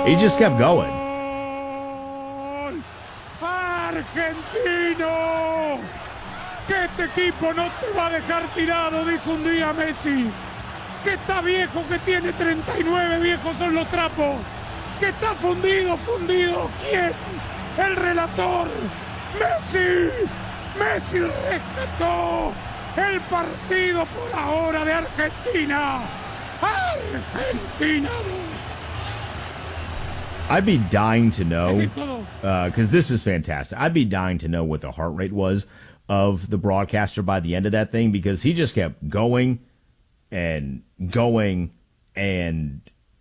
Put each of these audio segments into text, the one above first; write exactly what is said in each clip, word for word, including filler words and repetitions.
He just kept going. ¡Argentino! Que este equipo no te va a dejar tirado, dijo un día Messi. Que está viejo, que tiene treinta y nueve, viejos son los trapos. Que está fundido, fundido. ¿Quién? El relator. Messi. Messi rescató el partido por ahora de Argentina. Argentina. I'd be dying to know, because uh, this is fantastic. I'd be dying to know what the heart rate was of the broadcaster by the end of that thing, because he just kept going and going and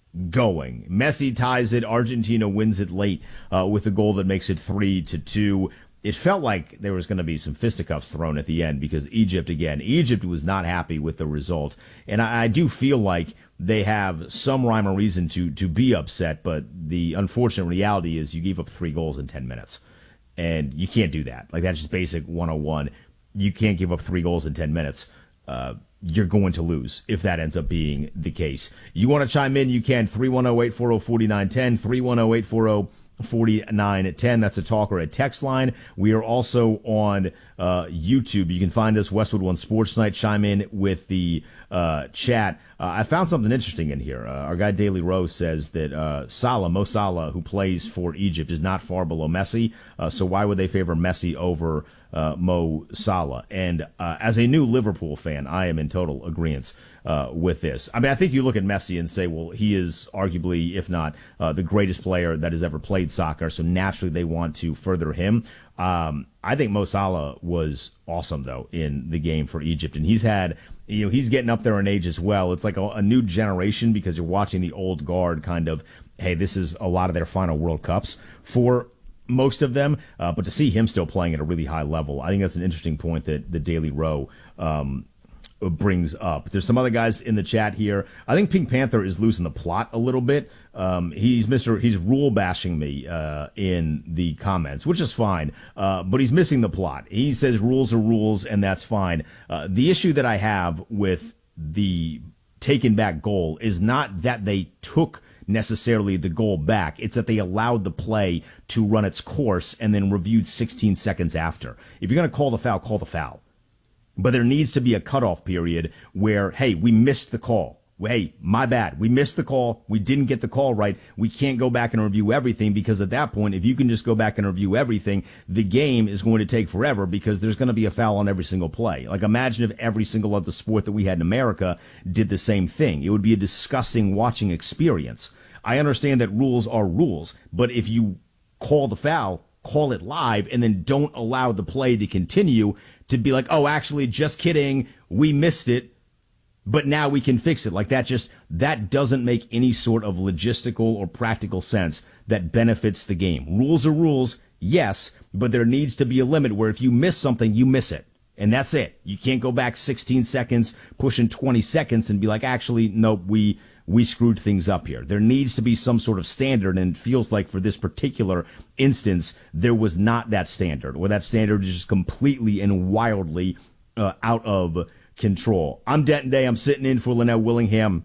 going. Messi ties it. Argentina wins it late uh, with a goal that makes it three to two. It felt like there was going to be some fisticuffs thrown at the end, because Egypt, again, Egypt was not happy with the result. And I, I do feel like they have some rhyme or reason to to be upset, but the unfortunate reality is you gave up three goals in ten minutes. And you can't do that. Like, that's just basic one oh one. You can't give up three goals in ten minutes. Uh, you're going to lose if that ends up being the case. You want to chime in, you can. three one zero, eight four zero, four nine one zero, three one zero, eight four zero, four nine one zero. That's a talk or a text line. We are also on uh, YouTube. You can find us, Westwood One Sports Night. Chime in with the uh, chat. Uh, I found something interesting in here. Uh, our guy Daily Rose says that uh, Salah, Mo Salah, who plays for Egypt, is not far below Messi. Uh, so why would they favor Messi over uh, Mo Salah? And uh, as a new Liverpool fan, I am in total agreement uh, with this. I mean, I think you look at Messi and say, well, he is arguably, if not uh, the greatest player that has ever played soccer. So naturally, they want to further him. Um, I think Mo Salah was awesome, though, in the game for Egypt. And he's had, you know, he's getting up there in age as well. It's like a, a new generation, because you're watching the old guard kind of, hey, this is a lot of their final World Cups for most of them. Uh, but to see him still playing at a really high level, I think that's an interesting point that the Daily Row um, brings up. There's some other guys in the chat here. I think Pink Panther is losing the plot a little bit. Um, he's Mister He's rule bashing me uh, in the comments, which is fine. Uh, but he's missing the plot. He says rules are rules, and that's fine. Uh, the issue that I have with the taken back goal is not that they took necessarily the goal back. It's that they allowed the play to run its course and then reviewed sixteen seconds after. If you're going to call the foul, call the foul. But there needs to be a cutoff period where, hey, we missed the call. Hey, my bad. We missed the call. We didn't get the call right. We can't go back and review everything, because at that point, if you can just go back and review everything, the game is going to take forever, because there's going to be a foul on every single play. Like, imagine if every single other sport that we had in America did the same thing. It would be a disgusting watching experience. I understand that rules are rules, but if you call the foul, call it live, and then don't allow the play to continue to be like, oh, actually, just kidding, we missed it, but now we can fix it. Like, that just, that doesn't make any sort of logistical or practical sense that benefits the game. Rules are rules, yes, but there needs to be a limit where if you miss something, you miss it. And that's it. You can't go back sixteen seconds, pushing twenty seconds, and be like, actually, nope, we we screwed things up here. There needs to be some sort of standard, and it feels like for this particular instance, there was not that standard, or that standard is just completely and wildly uh, out of control. I'm Denton Day. I'm sitting in for Linnell Willingham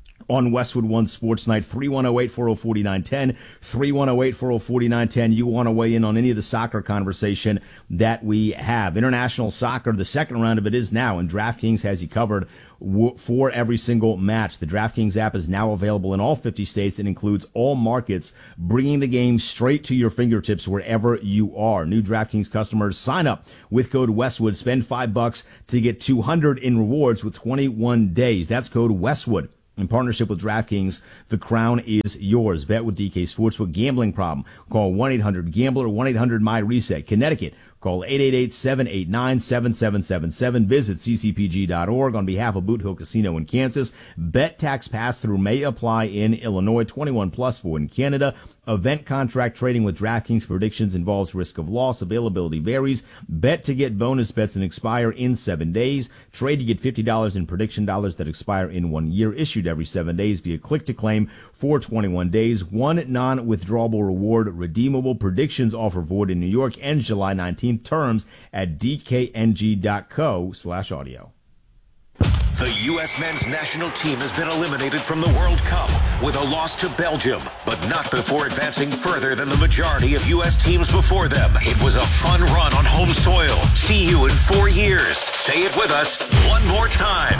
on Westwood One Sports Night. Three one zero, eight four zero, four nine one zero, three one zero, eight four zero, four nine one zero. You want to weigh in on any of the soccer conversation that we have. International soccer, the second round of it is now, and DraftKings has you covered for every single match. The DraftKings app is now available in all fifty states and includes all markets, bringing the game straight to your fingertips wherever you are. New DraftKings customers sign up with code Westwood. Spend five bucks to get two hundred in rewards with twenty-one days. That's code Westwood. In partnership with DraftKings, the crown is yours. Bet with D K Sportsbook. Gambling problem? Call one eight hundred gambler, one eight hundred my reset. Connecticut, call eight eight eight, seven eight nine, seven seven seven seven. Visit c c p g dot org on behalf of Boot Hill Casino in Kansas. Bet tax pass-through may apply in Illinois. twenty-one plus for in Canada. Event contract trading with DraftKings predictions involves risk of loss. Availability varies. Bet to get bonus bets and expire in seven days. Trade to get fifty dollars in prediction dollars that expire in one year. Issued every seven days via click to claim for twenty-one days. One non-withdrawable reward redeemable. Predictions offer void in New York ends July nineteenth. Terms at d k n g dot co slash audio. The U S men's national team has been eliminated from the World Cup with a loss to Belgium, but not before advancing further than the majority of U S teams before them. It was a fun run on home soil. See you in four years. Say it with us one more time.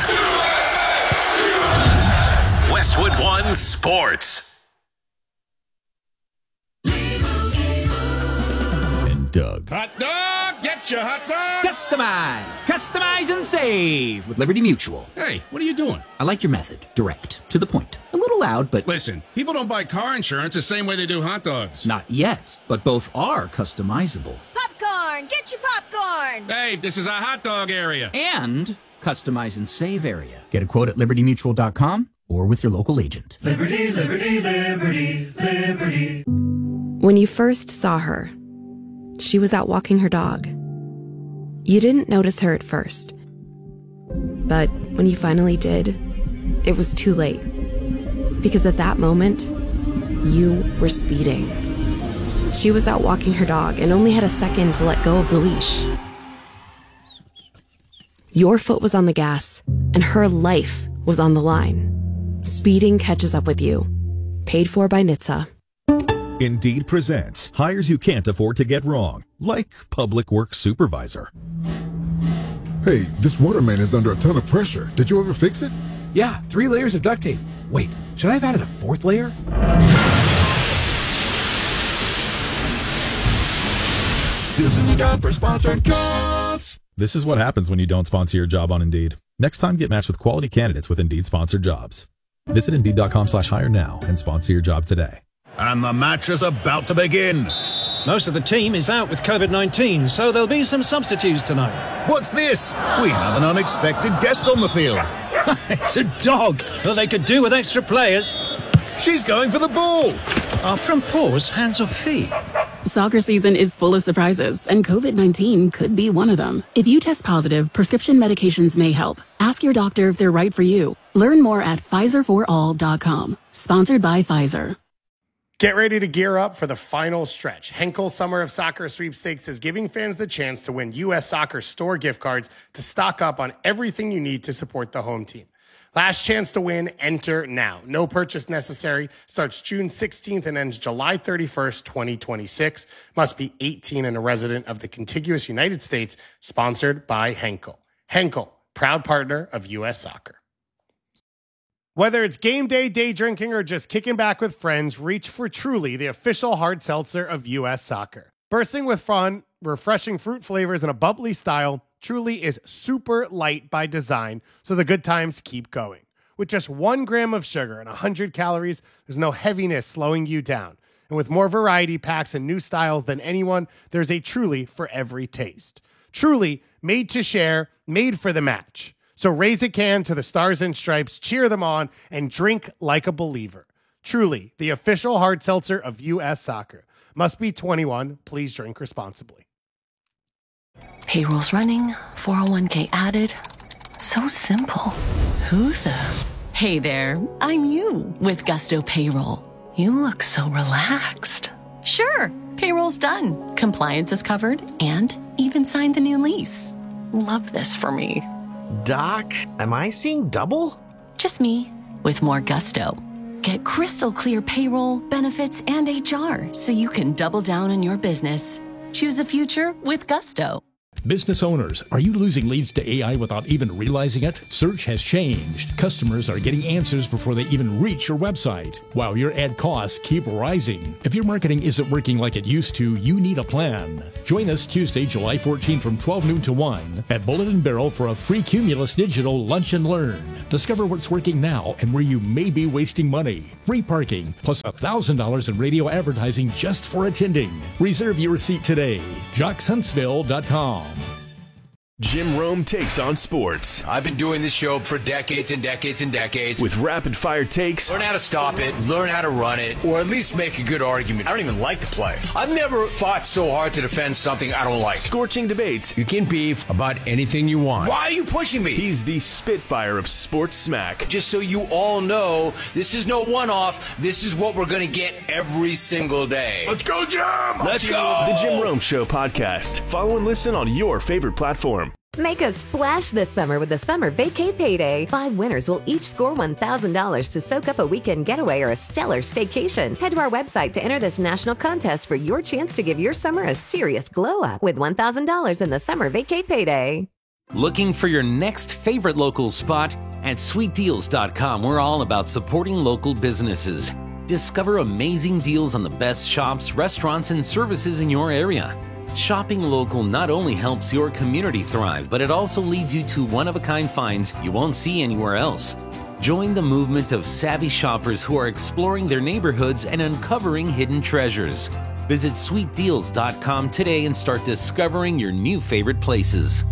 Westwood One Sports. And Doug. Hot dog, get your hot dog. Customize, customize and save with Liberty Mutual. Hey, what are you doing? I like your method. Direct, to the point. A little loud, but... Listen, people don't buy car insurance the same way they do hot dogs. Not yet, but both are customizable. Popcorn, get your popcorn. Hey, this is a hot dog area. And customize and save area. Get a quote at liberty mutual dot com or with your local agent. Liberty, liberty, liberty, liberty. When you first saw her, she was out walking her dog. You didn't notice her at first. But when you finally did, it was too late. Because at that moment, you were speeding. She was out walking her dog and only had a second to let go of the leash. Your foot was on the gas, and her life was on the line. Speeding catches up with you. Paid for by N H T S A. Indeed presents hires you can't afford to get wrong, like public works supervisor. Hey, this waterman is under a ton of pressure. Did you ever fix it? Yeah, three layers of duct tape. Wait, should I have added a fourth layer? This is a job for sponsored jobs. This is what happens when you don't sponsor your job on Indeed. Next time, get matched with quality candidates with Indeed sponsored jobs. Visit Indeed.com slash hire now and sponsor your job today. And the match is about to begin. Most of the team is out with COVID nineteen, so there'll be some substitutes tonight. What's this? We have an unexpected guest on the field. It's a dog. Well, they could do with extra players. She's going for the ball. Are front paws hands or feet? Soccer season is full of surprises, and COVID nineteen could be one of them. If you test positive, prescription medications may help. Ask your doctor if they're right for you. Learn more at Pfizer for all dot com. Sponsored by Pfizer. Get ready to gear up for the final stretch. Henkel Summer of Soccer Sweepstakes is giving fans the chance to win U S Soccer store gift cards to stock up on everything you need to support the home team. Last chance to win, enter now. No purchase necessary. Starts June sixteenth and ends July thirty-first, twenty twenty-six. Must be eighteen and a resident of the contiguous United States. Sponsored by Henkel. Henkel, proud partner of U S Soccer. Whether it's game day, day drinking, or just kicking back with friends, reach for Truly, the official hard seltzer of U S Soccer. Bursting with fun, refreshing fruit flavors, and a bubbly style, Truly is super light by design, so the good times keep going. With just one gram of sugar and one hundred calories, there's no heaviness slowing you down. And with more variety packs and new styles than anyone, there's a Truly for every taste. Truly, made to share, made for the match. So raise a can to the Stars and Stripes, cheer them on, and drink like a believer. Truly, the official hard seltzer of U S Soccer. Must be twenty-one. Please drink responsibly. Payroll's running, four oh one k added. So simple. Who the? Hey there, I'm you with Gusto Payroll. You look so relaxed. Sure, payroll's done. Compliance is covered and even signed the new lease. Love this for me. Doc, am I seeing double? Just me, with more gusto. Get crystal clear payroll, benefits, and H R so you can double down on your business. Choose a future with gusto. Business owners, are you losing leads to A I without even realizing it? Search has changed. Customers are getting answers before they even reach your website, while your ad costs keep rising. If your marketing isn't working like it used to, you need a plan. Join us Tuesday, July fourteenth from twelve noon to one at Bullet and Barrel for a free Cumulus Digital Lunch and Learn. Discover what's working now and where you may be wasting money. Free parking, plus one thousand dollars in radio advertising just for attending. Reserve your seat today. Jocks Huntsville dot com. Jim Rome takes on sports. I've been doing this show for decades and decades and decades. With rapid-fire takes. Learn how to stop it, learn how to run it, or at least make a good argument. I don't even like to play. I've never fought so hard to defend something I don't like. Scorching debates. You can beef about anything you want. Why are you pushing me? He's the Spitfire of sports smack. Just so you all know, this is no one-off. This is what we're going to get every single day. Let's go, Jim! Let's go! The Jim Rome Show podcast. Follow and listen on your favorite platform. Make a splash this summer with the Summer Vacay Payday. Five winners will each score one thousand dollars to soak up a weekend getaway or a stellar staycation. Head to our website to enter this national contest for your chance to give your summer a serious glow up with one thousand dollars in the Summer Vacay Payday. Looking for your next favorite local spot? At sweet deals dot com, we're all about supporting local businesses. Discover amazing deals on the best shops, restaurants, and services in your area. Shopping local not only helps your community thrive, but it also leads you to one-of-a-kind finds you won't see anywhere else. Join the movement of savvy shoppers who are exploring their neighborhoods and uncovering hidden treasures. Visit sweet deals dot com today and start discovering your new favorite places.